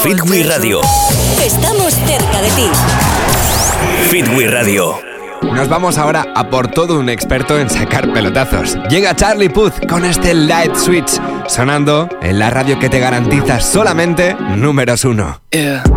Fitwi Radio. Estamos cerca de ti. Fitwi Radio. Nos vamos ahora a por todo un experto en sacar pelotazos. Llega Charlie Puth con este Light Switch, sonando en la radio que te garantiza solamente números 1.